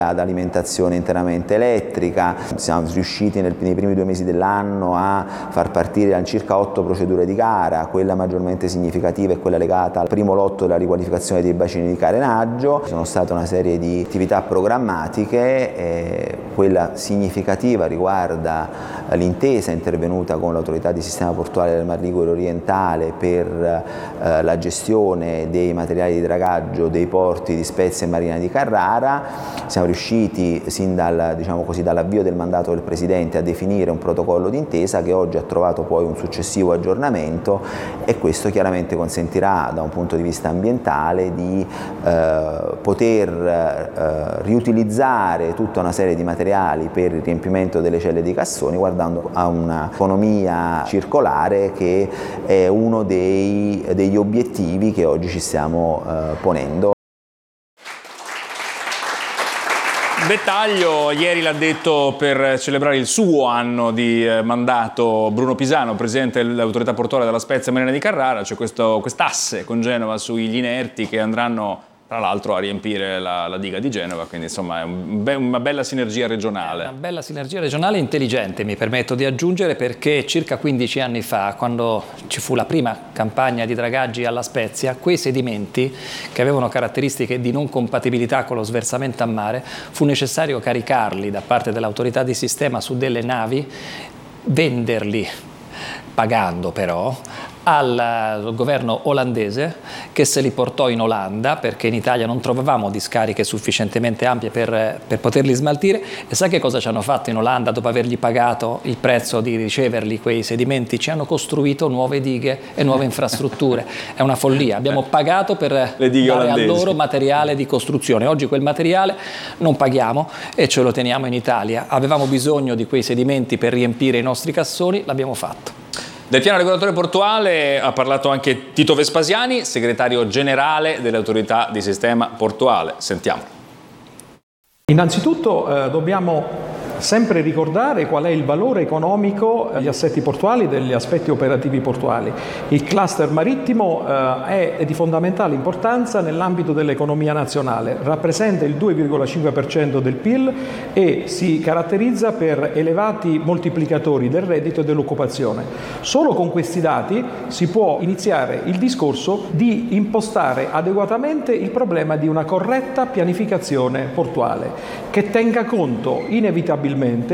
ad alimentazione interamente elettrica. Siamo riusciti nei primi 2 mesi dell'anno a far partire circa 8 procedure di gara, quella maggiormente significativa è quella legata al primo lotto della riqualificazione dei bacini di carenaggio. Ci sono state una serie di attività programmatiche, quella significativa riguarda l'intesa intervenuta con l'autorità di sistema portuale del Mar Ligure orientale per la gestione dei materiali di dragaggio dei porti di Spezia e Marina di Carrara. Siamo riusciti sin dall'avvio del mandato del Presidente a definire un protocollo d'intesa che oggi ha trovato poi un successivo aggiornamento, e questo chiaramente consentirà da un punto di vista ambientale di poter riutilizzare tutta una serie di materiali per il riempimento delle celle dei cassoni, guardando a un'economia circolare che è uno degli obiettivi che oggi ci stiamo ponendo. Dettaglio, ieri l'ha detto per celebrare il suo anno di mandato Bruno Pisano, presidente dell'autorità portuale della Spezia Marina di Carrara. C'è quest'asse con Genova sugli inerti che andranno tra l'altro a riempire la diga di Genova, quindi insomma è una bella sinergia regionale. Una bella sinergia regionale intelligente, mi permetto di aggiungere, perché circa 15 anni fa, quando ci fu la prima campagna di dragaggi alla Spezia, quei sedimenti che avevano caratteristiche di non compatibilità con lo sversamento a mare, fu necessario caricarli da parte dell'autorità di sistema su delle navi, venderli, pagando però, al governo olandese, che se li portò in Olanda perché in Italia non trovavamo discariche sufficientemente ampie per poterli smaltire. E sa che cosa ci hanno fatto in Olanda dopo avergli pagato il prezzo di riceverli quei sedimenti? Ci hanno costruito nuove dighe e nuove infrastrutture. È una follia, abbiamo pagato per dare a loro materiale di costruzione. Oggi quel materiale non paghiamo e ce lo teniamo in Italia. Avevamo bisogno di quei sedimenti per riempire i nostri cassoni, l'abbiamo fatto. Del piano regolatore portuale ha parlato anche Tito Vespasiani, segretario generale dell'autorità di sistema portuale. Sentiamo. Innanzitutto dobbiamo sempre ricordare qual è il valore economico degli assetti portuali e degli aspetti operativi portuali. Il cluster marittimo è di fondamentale importanza nell'ambito dell'economia nazionale, rappresenta il 2,5% del PIL e si caratterizza per elevati moltiplicatori del reddito e dell'occupazione. Solo con questi dati si può iniziare il discorso di impostare adeguatamente il problema di una corretta pianificazione portuale, che tenga conto inevitabilmente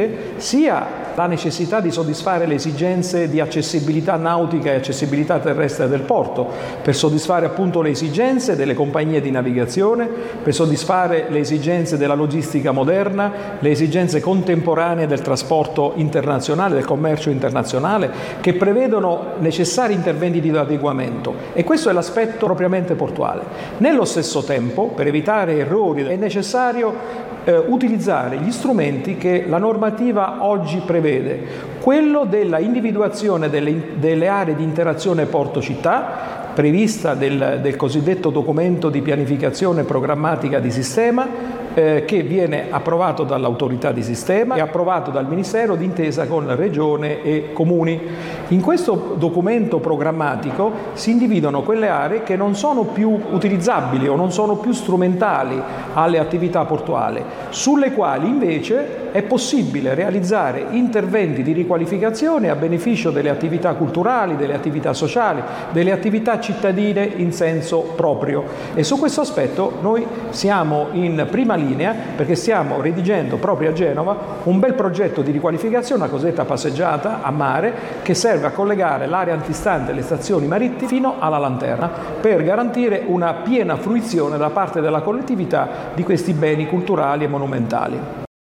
sia la necessità di soddisfare le esigenze di accessibilità nautica e accessibilità terrestre del porto, per soddisfare appunto le esigenze delle compagnie di navigazione, per soddisfare le esigenze della logistica moderna, le esigenze contemporanee del trasporto internazionale, del commercio internazionale, che prevedono necessari interventi di adeguamento, e questo è l'aspetto propriamente portuale. Nello stesso tempo, per evitare errori, è necessario utilizzare gli strumenti che la normativa oggi prevede, quello della individuazione delle aree di interazione porto-città, prevista del cosiddetto documento di pianificazione programmatica di sistema, che viene approvato dall'autorità di sistema e approvato dal Ministero d'intesa con Regione e Comuni. In questo documento programmatico si individuano quelle aree che non sono più utilizzabili o non sono più strumentali alle attività portuali, sulle quali invece è possibile realizzare interventi di riqualificazione a beneficio delle attività culturali, delle attività sociali, delle attività cittadine in senso proprio. E su questo aspetto noi siamo in prima linea, perché stiamo redigendo proprio a Genova un bel progetto di riqualificazione, una cosiddetta passeggiata a mare, che serve a collegare l'area antistante le stazioni marittime fino alla Lanterna, per garantire una piena fruizione da parte della collettività di questi beni culturali e monumentali.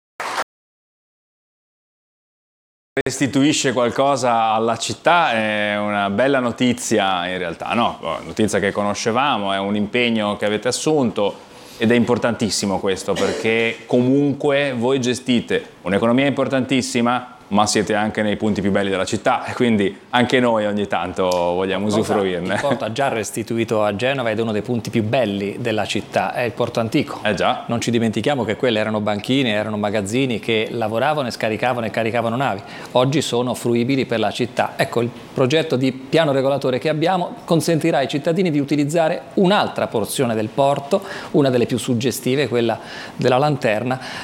Restituisce qualcosa alla città, è una bella notizia in realtà, no? Notizia che conoscevamo, è un impegno che avete assunto ed è importantissimo questo, perché comunque voi gestite un'economia importantissima, ma siete anche nei punti più belli della città, e quindi anche noi ogni tanto vogliamo usufruirne. Il porto ha già restituito a Genova ed è uno dei punti più belli della città, è il porto antico. Già. Non ci dimentichiamo che quelle erano banchine, erano magazzini che lavoravano e scaricavano e caricavano navi. Oggi sono fruibili per la città. Ecco, il progetto di piano regolatore che abbiamo consentirà ai cittadini di utilizzare un'altra porzione del porto, una delle più suggestive, quella della Lanterna,